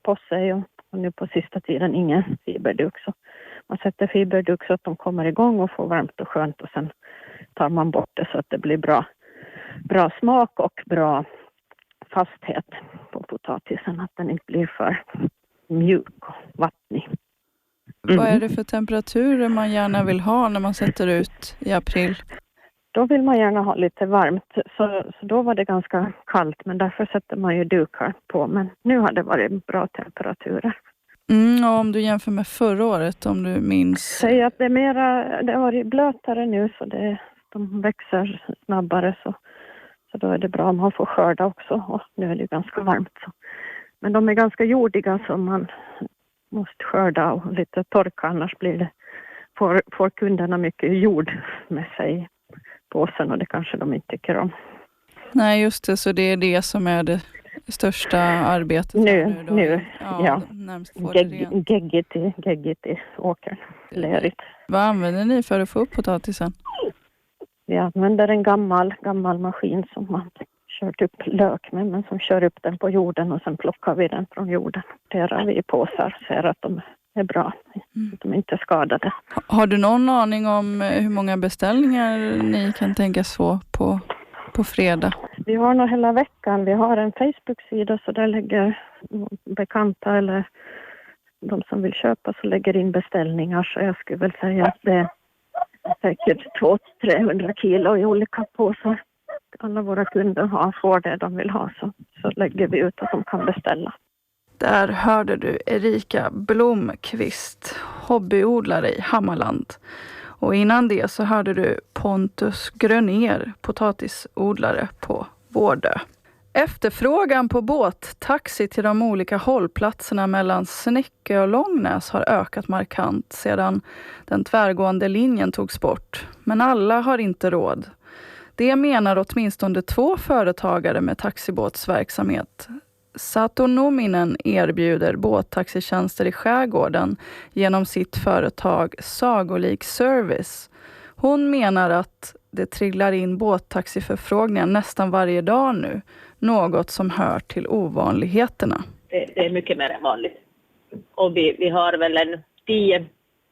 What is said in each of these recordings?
på sig och nu på sista tiden ingen fiberduk. Så man sätter fiberduk så att de kommer igång och får varmt och skönt och sen tar man bort det så att det blir bra smak och bra fasthet på potatisen, att den inte blir för mjuk och vattnig. Vad är det för temperaturer man gärna vill ha när man sätter ut i april? Då vill man gärna ha lite varmt, så då var det ganska kallt, men därför sätter man ju dukar på. Men nu har det varit bra temperaturer. Och om du jämför med förra året, om du minns? Säg att det har varit blötare nu så de växer snabbare så då är det bra om man får skörda också. Och nu är det ganska varmt. Så. Men de är ganska jordiga så man måste skörda och lite torka, annars får kunderna mycket jord med sig på påsen och det kanske de inte tycker om. Nej, just det, så det är det som är det största arbetet nu. Ja. Närmast får det rent. Geggigt i åkern. Lerigt. Vad använder ni för att få upp potatisen? Vi använder en gammal maskin som man kört upp lök med, men som kör upp den på jorden och sen plockar vi den från jorden. Derar vi i påsar, ser att de är bra, att de inte är skadade. Har du någon aning om hur många beställningar ni kan tänkas få på fredag? Vi har nog hela veckan. Vi har en Facebook-sida så där lägger bekanta eller de som vill köpa så lägger in beställningar. Så jag skulle väl säga att det är säkert 200-300 kilo i olika påsar. Alla våra kunder får det de vill ha så lägger vi ut att de kan beställa. Där hörde du Erika Blomqvist, hobbyodlare i Hammarland. Och innan det så hörde du Pontus Grönér, potatisodlare på Vårdö. Efterfrågan på båttaxi till de olika hållplatserna mellan Snäckö och Långnäs har ökat markant sedan den tvärgående linjen togs bort. Men alla har inte råd. Det menar åtminstone 2 företagare med taxibåtsverksamhet. Satonominen erbjuder båttaxitjänster i skärgården genom sitt företag Sagolik Service. Hon menar att det trillar in båttaxiförfrågningar nästan varje dag nu, något som hör till ovanligheterna. Det är mycket mer än vanligt. Och vi har väl 10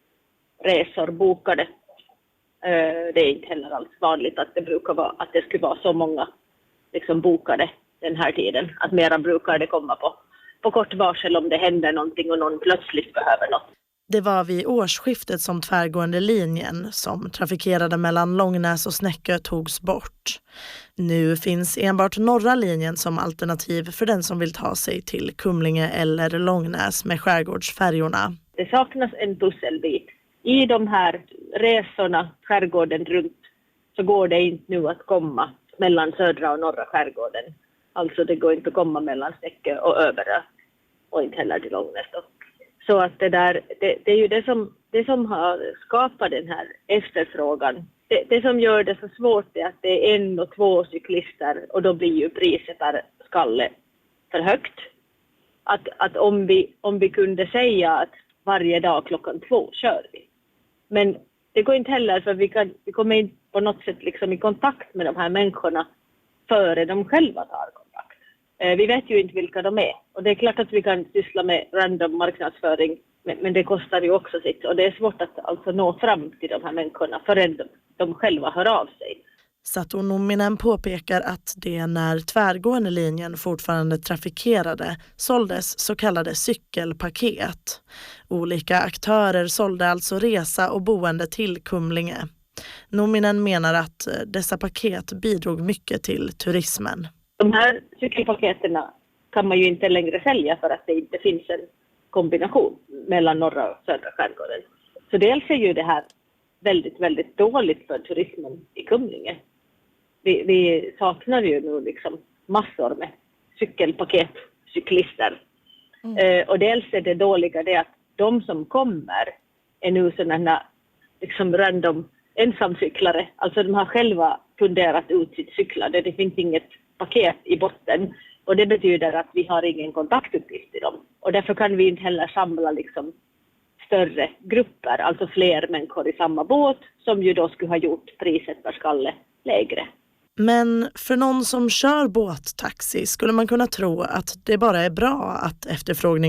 resor bokade. Det är inte heller alls vanligt att det skulle vara så många liksom bokade den här tiden. Att mera brukar det komma på kort varsel om det händer någonting och någon plötsligt behöver något. Det var vid årsskiftet som tvärgående linjen som trafikerade mellan Långnäs och Snäckö togs bort. Nu finns enbart norra linjen som alternativ för den som vill ta sig till Kumlinge eller Långnäs med skärgårdsfärjorna. Det saknas en pusselbit. I de här resorna, skärgården runt, så går det inte nu att komma mellan södra och norra skärgården. Alltså det går inte att komma mellan Snäckö och Överö och inte heller till Långnäs då. Så att det är ju det som har skapat den här efterfrågan. Det som gör det så svårt är att det är 1 och 2 cyklister och då blir ju priset per skalle för högt. Att om vi kunde säga att varje dag klockan 2 kör vi. Men det går inte heller för vi kommer inte på något sätt liksom i kontakt med de här människorna före de själva tar kontakt. Vi vet ju inte vilka de är. Och det är klart att vi kan syssla med random marknadsföring. Men det kostar ju också sitt. Och det är svårt att alltså nå fram till de här människorna förrän de själva hör av sig. Satonominen påpekar att det när tvärgående linjen fortfarande trafikerade såldes så kallade cykelpaket. Olika aktörer sålde alltså resa och boende till Kumlinge. Nominen menar att dessa paket bidrog mycket till turismen. De här cykelpaketen kan man ju inte längre sälja för att det inte finns en kombination mellan norra och södra skärgården. Så dels är ju det här väldigt, väldigt dåligt för turismen i Kumlinge. Vi saknar ju nu liksom massor med cykelpaket, cyklister. Och dels är det dåliga det att de som kommer är nu sådana liksom random ensamcyklare. Alltså de har själva funderat ut sitt cyklande. Det finns inget paket i botten. Och det betyder att vi har ingen kontaktuppgift i dem. Och därför kan vi inte heller samla liksom större grupper, alltså fler människor i samma båt som ju då skulle ha gjort priset per skalle lägre. Men för någon som kör båttaxi skulle man kunna tro att det bara är bra att efterfrågan